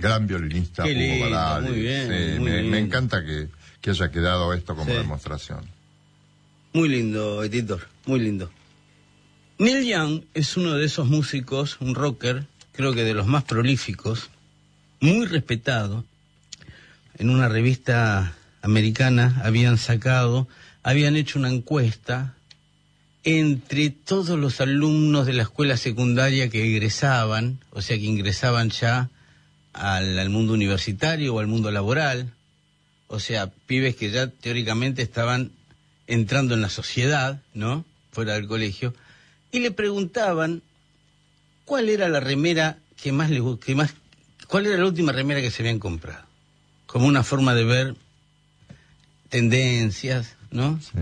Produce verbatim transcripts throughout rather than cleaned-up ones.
gran violinista Qué lindo, Hugo Barali. muy bien, Sí, muy me, bien. me encanta que, que haya quedado esto como Sí. demostración. Muy lindo, editor, muy lindo. Neil Young es uno de esos músicos, un rocker, creo que de los más prolíficos, muy respetado. En una revista americana habían sacado, habían hecho una encuesta entre todos los alumnos de la escuela secundaria que egresaban, o sea que ingresaban ya al, al mundo universitario o al mundo laboral, o sea, pibes que ya teóricamente estaban entrando en la sociedad, ¿no?, fuera del colegio, y le preguntaban cuál era la remera que más les que más cuál era la última remera que se habían comprado, como una forma de ver tendencias, ¿no? Sí.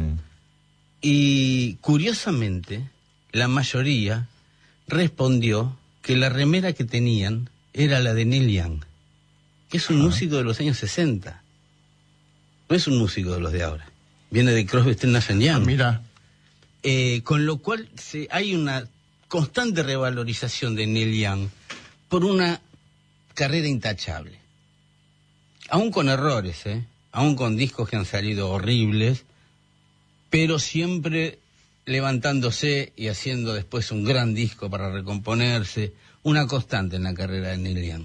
Y curiosamente, la mayoría respondió que la remera que tenían era la de Neil Young, que es un Ajá. músico de los años sesenta. No es un músico de los de ahora. Viene de Crosby, Stills, Nash and Ah, Young. mira, Eh, con lo cual se, hay una constante revalorización de Neil Young por una carrera intachable. Aún con errores, ¿eh? Aún con discos que han salido horribles, pero siempre levantándose y haciendo después un gran disco para recomponerse, una constante en la carrera de Neil Young.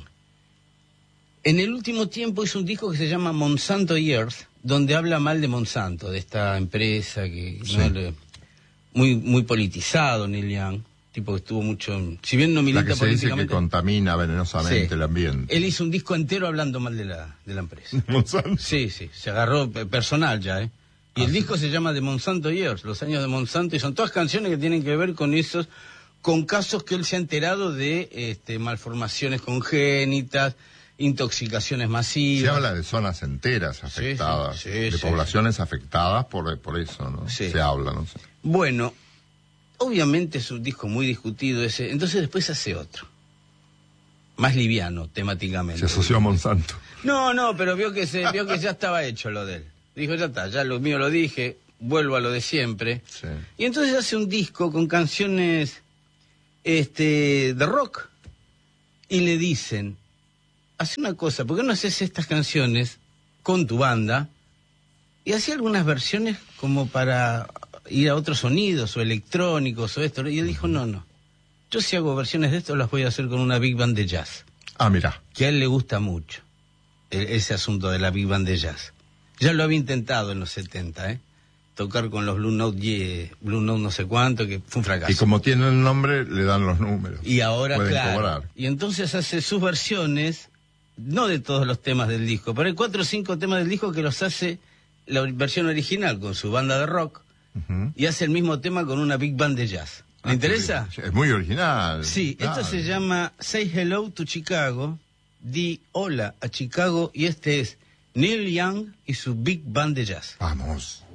En el último tiempo hizo un disco que se llama Monsanto Years, donde habla mal de Monsanto, de esta empresa que Sí. no le, muy muy politizado Neil Young, tipo que estuvo mucho, si bien no la milita que se dice que políticamente, contamina venenosamente sí, el ambiente. él hizo un disco entero hablando mal de la de la empresa. Monsanto. Sí, sí, se agarró pe- personal ya, ¿eh? Y Ah, el sí. disco se llama The Monsanto Years, los años de Monsanto, y son todas canciones que tienen que ver con esos, con casos que él se ha enterado de este, malformaciones congénitas, intoxicaciones masivas. Se habla de zonas enteras afectadas, sí, sí, de sí. poblaciones afectadas por, por eso, ¿no? Sí. Se habla, no sé. Bueno, obviamente es un disco muy discutido ese, entonces después hace otro, más liviano temáticamente. Se asoció a Monsanto. No, no, pero vio que se, vio que ya estaba hecho lo de él. Dijo, ya está, ya lo mío lo dije, vuelvo a lo de siempre. Sí. Y entonces hace un disco con canciones este, de rock. Y le dicen, hace una cosa, ¿por qué no haces estas canciones con tu banda? Y hacía algunas versiones como para ir a otros sonidos, o electrónicos, o esto. Y él dijo, no, no. Yo si hago versiones de esto las voy a hacer con una big band de jazz, Ah, mira. que a él le gusta mucho, e- ese asunto de la big band de jazz. Ya lo había intentado en los setenta, ¿eh? Tocar con los Blue Note, yeah, Blue Note no sé cuánto, que fue un fracaso. Y como tiene el nombre, le dan los números. Y ahora, pueden claro, cobrar. y entonces hace sus versiones, no de todos los temas del disco, pero hay cuatro o cinco temas del disco que los hace la versión original con su banda de rock, Ujú. y hace el mismo tema con una big band de jazz. ¿Le Ah, interesa? qué bien. Es muy original. Sí, Claro. esto se llama Say Hello to Chicago, di hola a Chicago, y este es Neil Young y su big band de jazz. Vamos.